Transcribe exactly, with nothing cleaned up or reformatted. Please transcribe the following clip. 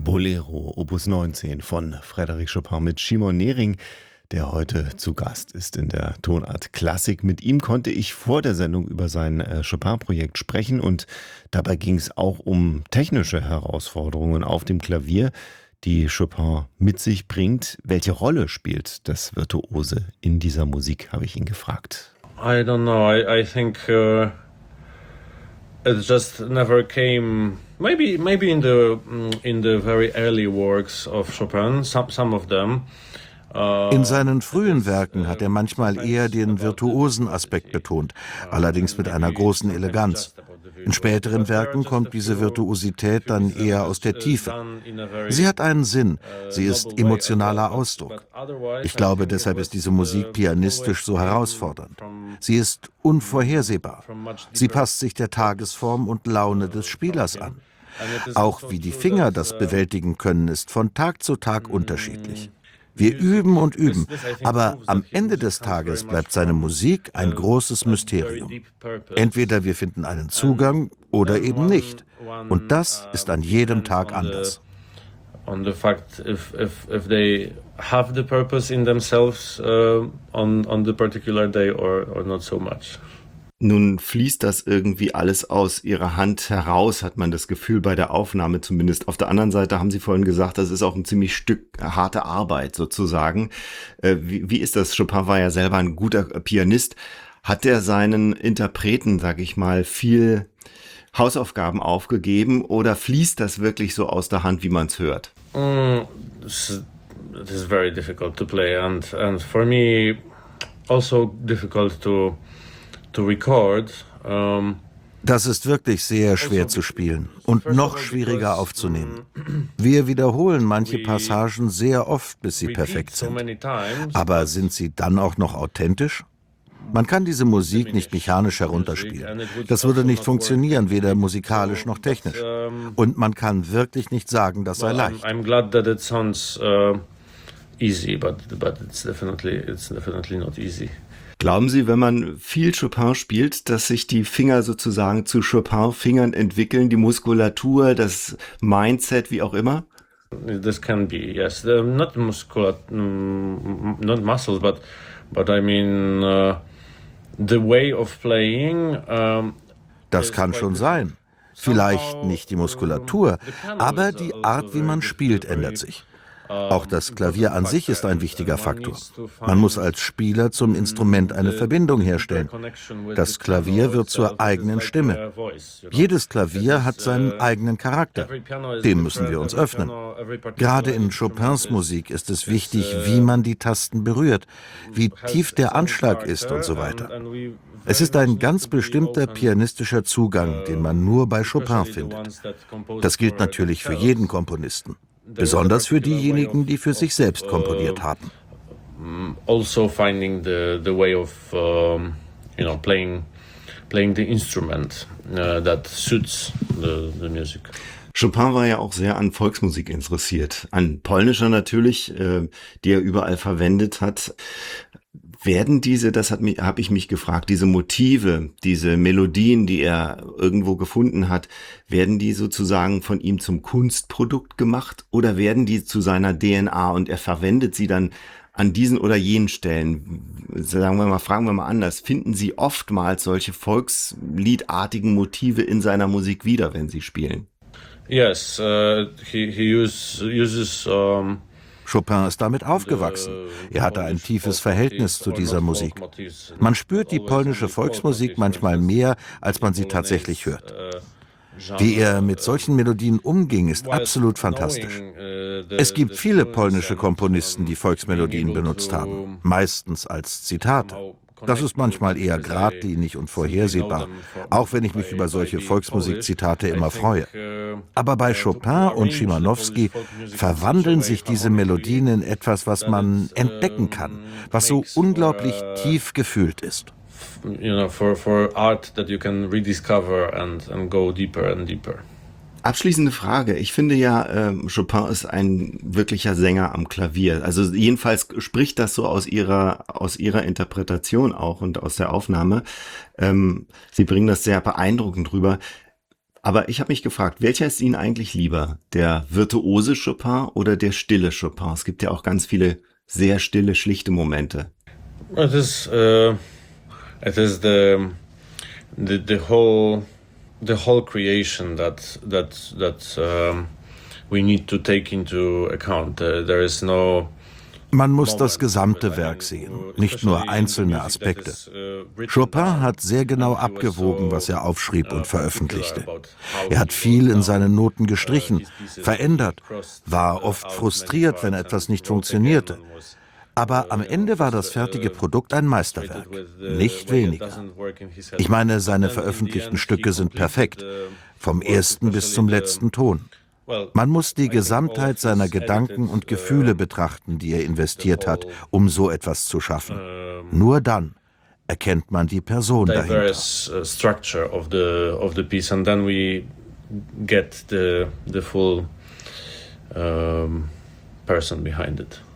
Bolero, Opus neunzehn von Frédéric Chopin mit Szymon Nering, der heute zu Gast ist in der Tonart Klassik. Mit ihm konnte ich vor der Sendung über sein äh, Chopin-Projekt sprechen und dabei ging es auch um technische Herausforderungen auf dem Klavier, die Chopin mit sich bringt. Welche Rolle spielt das Virtuose in dieser Musik, habe ich ihn gefragt. I don't know. I, I think uh, it just never came. Maybe, maybe in the in the very early works of Chopin, some some of them. In seinen frühen Werken hat er manchmal eher den virtuosen Aspekt betont, allerdings mit einer großen Eleganz. In späteren Werken kommt diese Virtuosität dann eher aus der Tiefe. Sie hat einen Sinn, sie ist emotionaler Ausdruck. Ich glaube, deshalb ist diese Musik pianistisch so herausfordernd. Sie ist unvorhersehbar. Sie passt sich der Tagesform und Laune des Spielers an. Auch wie die Finger das bewältigen können, ist von Tag zu Tag unterschiedlich. Wir üben und üben, aber am Ende des Tages bleibt seine Musik ein großes Mysterium. Entweder wir finden einen Zugang oder eben nicht. Und das ist an jedem Tag anders. On the fact if if if they have the purpose in themselves uh, on on the particular day or or not so much. Nun fließt das irgendwie alles aus Ihrer Hand heraus, hat man das Gefühl bei der Aufnahme zumindest. Auf der anderen Seite haben Sie vorhin gesagt, das ist auch ein ziemlich Stück harte Arbeit sozusagen. Äh, wie, wie ist das? Chopin war ja selber ein guter Pianist. Hat er seinen Interpreten, sag ich mal, viel Hausaufgaben aufgegeben oder fließt das wirklich so aus der Hand, wie man es hört? Mm, it is very difficult to play and and for me also difficult to to record. Um, Das ist wirklich sehr schwer zu spielen und noch schwieriger aufzunehmen. Wir wiederholen manche Passagen sehr oft, bis sie perfekt sind. Aber sind sie dann auch noch authentisch? Man kann diese Musik nicht mechanisch herunterspielen. Das würde nicht funktionieren, weder musikalisch noch technisch. Und man kann wirklich nicht sagen, das sei leicht. I'm glad that it sounds uh, easy, but but it's definitely it's definitely not easy. Glauben Sie, wenn man viel Chopin spielt, dass sich die Finger sozusagen zu Chopin-Fingern entwickeln, die Muskulatur, das Mindset, wie auch immer? This can be, yes. Uh, not muscular, not muscles, but but I mean uh, the way of playing. Um, das kann schon sein. Vielleicht nicht die Muskulatur, aber die Art, wie man spielt, ändert sich. Auch das Klavier an sich ist ein wichtiger Faktor. Man muss als Spieler zum Instrument eine Verbindung herstellen. Das Klavier wird zur eigenen Stimme. Jedes Klavier hat seinen eigenen Charakter. Dem müssen wir uns öffnen. Gerade in Chopins Musik ist es wichtig, wie man die Tasten berührt, wie tief der Anschlag ist und so weiter. Es ist ein ganz bestimmter pianistischer Zugang, den man nur bei Chopin findet. Das gilt natürlich für jeden Komponisten. Besonders für diejenigen, die für sich selbst komponiert haben. Also finding the the way of um, you know playing playing the instrument uh, that suits the the music. Chopin war ja auch sehr an Volksmusik interessiert, an polnischer natürlich, äh, die er überall verwendet hat. Werden diese, das hat mich, habe ich mich gefragt, diese Motive, diese Melodien, die er irgendwo gefunden hat, werden die sozusagen von ihm zum Kunstprodukt gemacht oder werden die zu seiner D N A und er verwendet sie dann an diesen oder jenen Stellen? Sagen wir mal, fragen wir mal anders. Finden Sie oftmals solche volksliedartigen Motive in seiner Musik wieder, wenn Sie spielen? Yes, uh, he he use, uses um Chopin ist damit aufgewachsen. Er hatte ein tiefes Verhältnis zu dieser Musik. Man spürt die polnische Volksmusik manchmal mehr, als man sie tatsächlich hört. Wie er mit solchen Melodien umging, ist absolut fantastisch. Es gibt viele polnische Komponisten, die Volksmelodien benutzt haben, meistens als Zitate. Das ist manchmal eher geradlinig und vorhersehbar, auch wenn ich mich über solche Volksmusikzitate immer freue. Aber bei Chopin und Szymanowski verwandeln sich diese Melodien in etwas, was man entdecken kann, was so unglaublich tief gefühlt ist. You know, for for art that you can rediscover and and go deeper and deeper. Abschließende Frage. Ich finde ja, äh, Chopin ist ein wirklicher Sänger am Klavier. Also jedenfalls spricht das so aus ihrer aus ihrer Interpretation auch und aus der Aufnahme. Ähm, Sie bringen das sehr beeindruckend rüber. Aber ich habe mich gefragt, welcher ist Ihnen eigentlich lieber? Der virtuose Chopin oder der stille Chopin? Es gibt ja auch ganz viele sehr stille, schlichte Momente. It is, uh, it is the, the the whole the whole creation that that that um, we need to take into account. Uh, there is no Man muss das gesamte Werk sehen, nicht nur einzelne Aspekte. Chopin hat sehr genau abgewogen, was er aufschrieb und veröffentlichte. Er hat viel in seinen Noten gestrichen, verändert, war oft frustriert, wenn etwas nicht funktionierte. Aber am Ende war das fertige Produkt ein Meisterwerk, nicht weniger. Ich meine, seine veröffentlichten Stücke sind perfekt, vom ersten bis zum letzten Ton. Man muss die Gesamtheit seiner Gedanken und Gefühle betrachten, die er investiert hat, um so etwas zu schaffen. Nur dann erkennt man die Person dahinter. Structure of the of the piece, and then we get the the full um, person behind it.